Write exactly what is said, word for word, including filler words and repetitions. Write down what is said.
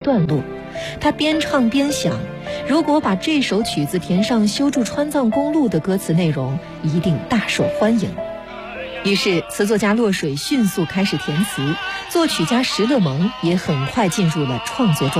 段落。他边唱边想，如果把这首曲子填上修筑川藏公路的歌词内容，一定大受欢迎。于是词作家洛水迅速开始填词，作曲家石勒蒙也很快进入了创作状态。